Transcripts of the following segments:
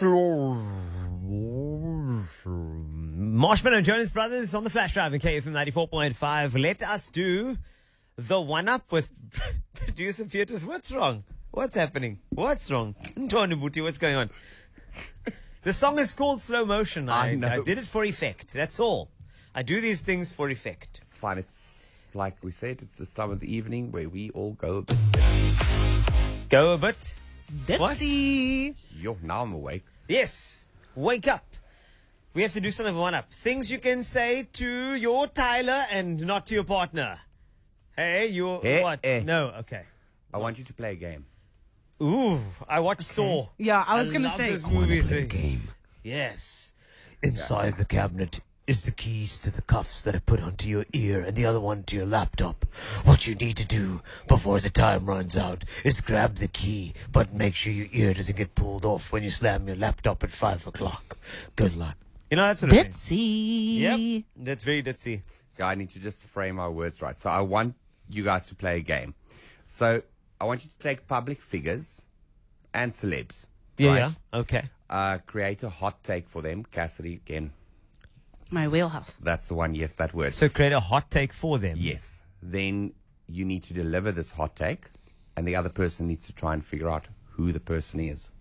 Marshmallow and Jonas Brothers on the Flash Drive in KFM 94.5. Let us do the one-up with producer Petrus. What's wrong? What's happening? What's wrong? Ntoni Buti, what's going on? The song is called Slow Motion. I did it for effect. That's all. I do these things for effect. It's fine. It's like we said, it's this time of the evening where we all go a bit. Go a bit. Ditzy. Yo, now I'm awake. Yes. Wake up. We have to do something for one up. Things you can say to your Tyler and not to your partner. Hey, you're what? No, okay. I want you to play a game. Ooh, I watched Saw. Yeah, I was going to love say. this movie. Game. Yes. Inside the cabinet is the keys to the cuffs that I put onto your ear and the other one to your laptop. What you need to do before the time runs out is grab the key, but make sure your ear doesn't get pulled off when you slam your laptop at 5 o'clock. Good luck. You know, that sort of thing. Ditzy. Yep, that's very ditzy. Yeah, I need to just frame our words right. So I want you guys to play a game. So I want you to take public figures and celebs. Yeah, right? yeah. Okay. Create a hot take for them. Cassidy, again, My wheelhouse. that's the one. Yes, that word. So create a hot take for them. Yes. Then you need to deliver this hot take, and the other person needs to try and figure out who the person is.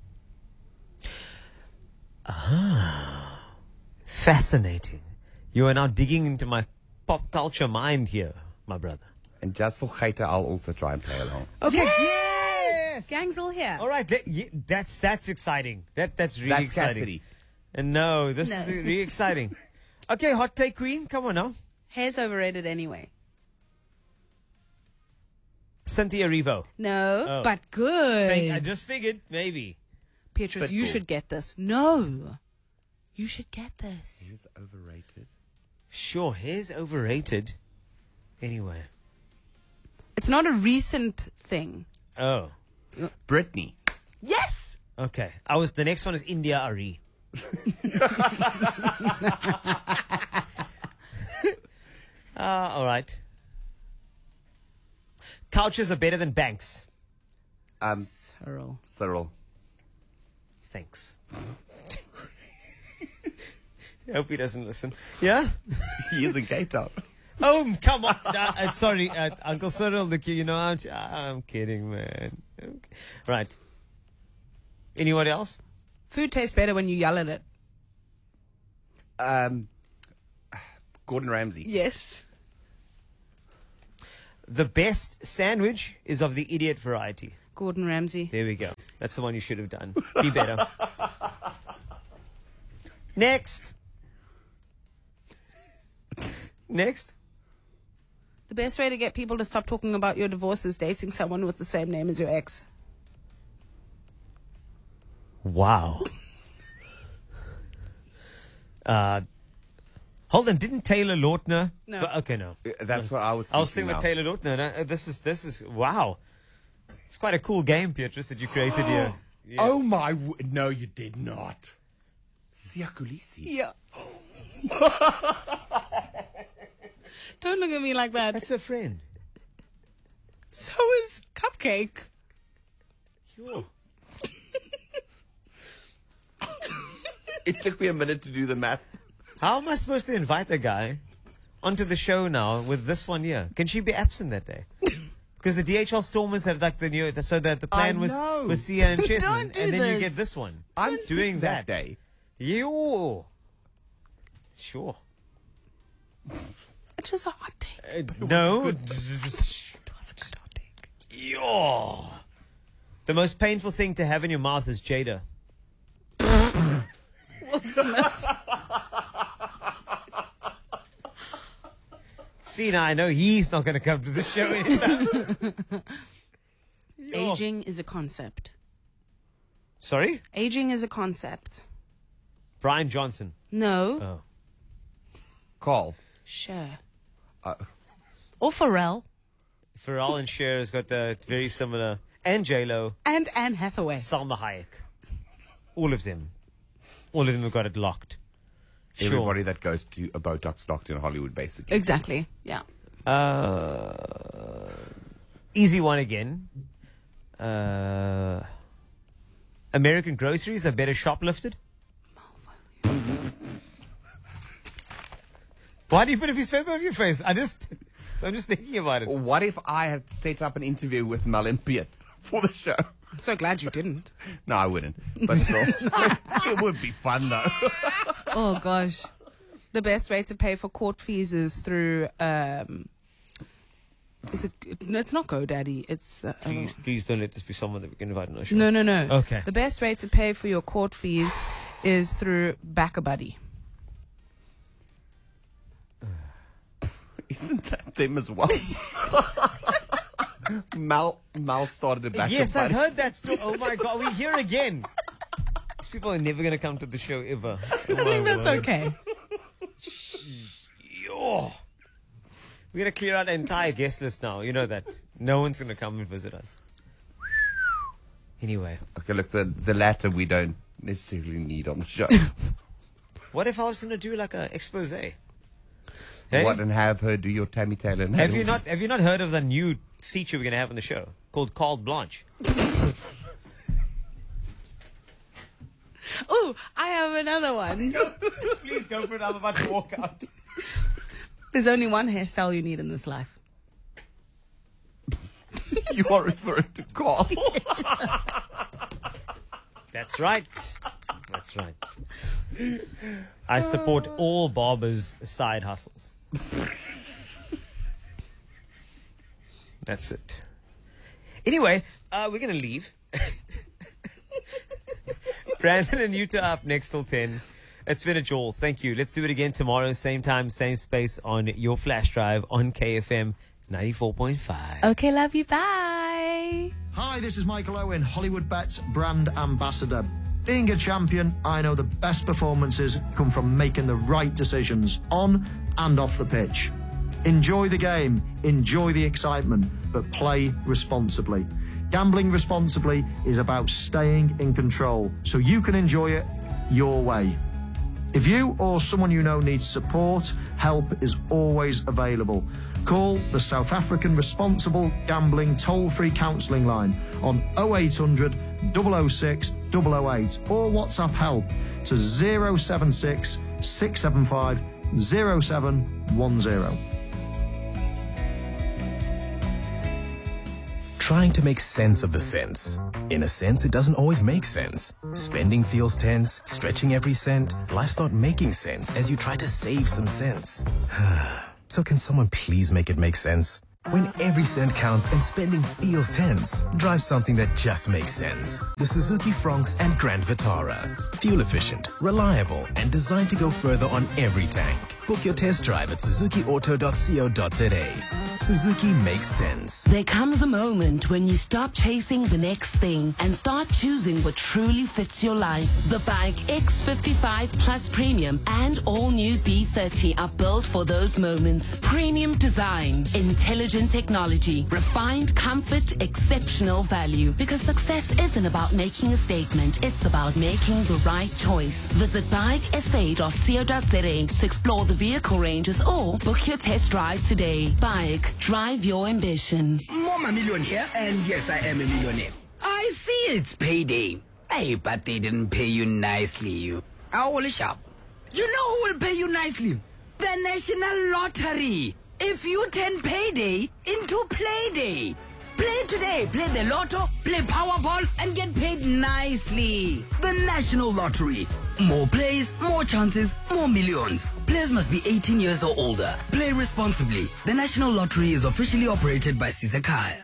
Fascinating. You are now digging into my pop culture mind here, my brother. And just for Geita, I'll also try and play along. Okay. Yes! Gang's all here. All right. That's exciting. That's really That's exciting. Cassidy. And no, this is really exciting. Okay, hot take queen. Come on now. Hair's overrated anyway. Cynthia Erivo. No, Oh. but good. I just figured maybe. Petrus, But you cool. should get this. No. You should get this. He's overrated. Sure, hair's overrated. Anyway. It's not a recent thing. Oh. Britney. Yes! Okay. The next one is India Ari. All right. Couches are better than banks. Cyril. Cyril. Thanks. I hope he doesn't listen. Yeah? He is in Cape Town. Oh, come on. Sorry, Uncle Cyril, I'm kidding, man. Okay. Right. Anyone else? Food tastes better when you yell at it. Gordon Ramsay. Yes. The best sandwich is of the idiot variety. Gordon Ramsay. There we go. That's the one you should have done. Be better. Next. Next. The best way to get people to stop talking about your divorce is dating someone with the same name as your ex. Wow. Hold on, didn't Taylor Lautner? No. Okay, no. That's what I was thinking. I was thinking about Taylor Lautner. No, this is wow. It's quite a cool game, Petrus, that you created here. Yes. Oh my... No, you did not. Sia Kulisi. Yeah. Don't look at me like that. That's a friend. So is Cupcake. Sure. It took me a minute to do the math. How am I supposed to invite the guy onto the show now with this one here? Can she be absent that day? Because the DHL Stormers have like the new, so that the plan was know. for Sia and Chesney, Don't do and then you this. get this one. I'm doing sick that day. You. Sure. It was a hot take. No. It was a good hot take. Yo. The most painful thing to have in your mouth is Jada. Will Smith. See, now I know he's not going to come to the show anytime. Yo. Aging is a concept. Sorry? Aging is a concept. Brian Johnson. No. Oh. Call. Sure. Or Pharrell. Pharrell and Cher has got the very similar. And J-Lo. And Anne Hathaway. Salma Hayek. All of them. All of them have got it locked. Sure. Everybody that goes to a Botox doctor in Hollywood, basically. Exactly. Yeah. Easy one again. American groceries are better shoplifted? Why do you put a piece of paper over your face? I'm just thinking about it. What if I had set up an interview with Malympian for the show? I'm so glad you didn't. No, I wouldn't. But still, it would be fun though. Oh, gosh. The best way to pay for court fees is through, is it, no, it's not GoDaddy. It's, Please don't let this be someone that we can invite on our show. no. Okay. The best way to pay for your court fees is through BackaBuddy. Isn't that them as well? Mal started a back. Yes, I've heard that story. Oh my God, we're here again. These people are never going to come to the show ever. I think that's okay. Yo. We're going to clear out the entire guest list now. You know that. No one's going to come and visit us. Anyway. Okay, look, the latter we don't necessarily need on the show. What if I was going to do like a expose? Hey? What, and have her do your Tammy Taylor nails? Have you not heard of the new feature we're going to have on the show called Carte Blanche? Oh, I have another one. Please go for it. I'm about to walk out. There's only one hairstyle you need in this life. You are referring to Carl. That's right. That's right. I support all barbers' side hustles. That's it. Anyway, we're going to leave. Brandon and Utah up next till 10. It's been a jewel. Thank you. Let's do it again tomorrow. Same time, same space on your flash drive on KFM 94.5. Okay, love you. Bye. Hi, this is Michael Owen, Hollywood Bets brand ambassador. Being a champion, I know the best performances come from making the right decisions on and off the pitch. Enjoy the game, enjoy the excitement, but play responsibly. Gambling responsibly is about staying in control so you can enjoy it your way. If you or someone you know needs support, help is always available. Call the South African Responsible Gambling toll-free counselling line on 0800 006 008 or WhatsApp help to 076 675 0710. Trying to make sense of the sense. In a sense, it doesn't always make sense. Spending feels tense, stretching every cent. Life's not making sense as you try to save some sense. So can someone please make it make sense? When every cent counts and spending feels tense, drive something that just makes sense. The Suzuki Fronx and Grand Vitara. Fuel efficient, reliable, and designed to go further on every tank. Book your test drive at suzukiauto.co.za. Suzuki makes sense. There comes a moment when you stop chasing the next thing and start choosing what truly fits your life. The Bike X55 Plus Premium and all new B30 are built for those moments. Premium design, intelligent technology, refined comfort, exceptional value. Because success isn't about making a statement, it's about making the right choice. Visit bikesa.co.za to explore the vehicle ranges or book your test drive today. Bike. Drive your ambition. I'm a millionaire, and yes, I am a millionaire. I see it's payday. Hey, but they didn't pay you nicely, you. Holy shop. You know who will pay you nicely? The National Lottery. If you turn payday into playday. Play today, play the lotto, play Powerball, and get paid nicely. The National Lottery. More plays, more chances, more millions. Players must be 18 years or older. Play responsibly. The National Lottery is officially operated by Sizakai.